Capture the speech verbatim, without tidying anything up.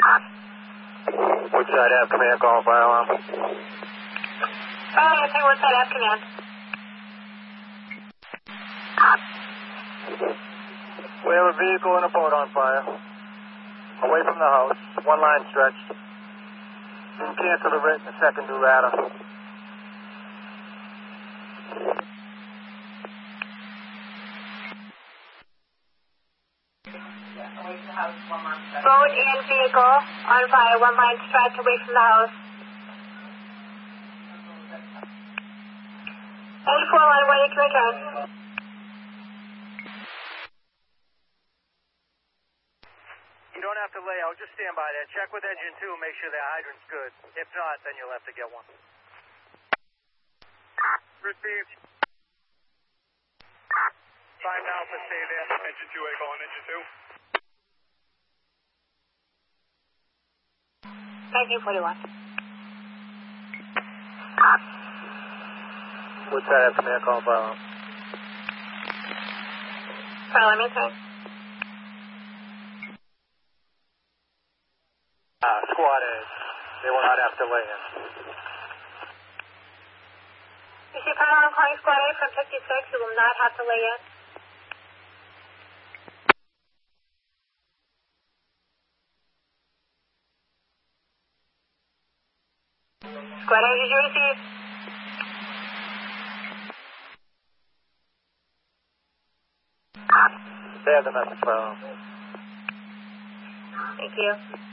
Woodside Ave Command, call fire alarm. Fire answering Woodside Ave Command. We have a vehicle and a boat on fire. Away from the house, one line stretched. You can cancel the written, the second do ladder. Boat and vehicle on fire, one line stretch away from the house. eighty-four line, where you can return. You don't have to lay out, just stand by there. Check with engine two, make sure their hydrant's good. If not, then you'll have to get one. Received. Find Alpha, stay there. Engine two, A calling engine two. nineteen forty-one. Woodside Ave Command, call fire alarm. Fire alarm answering. Uh, squad A, they will not have to lay in. You see fire alarm calling squad A from fifty-six, you will not have to lay in. Squad A, did you receive? They have the message, fire alarm. Thank you.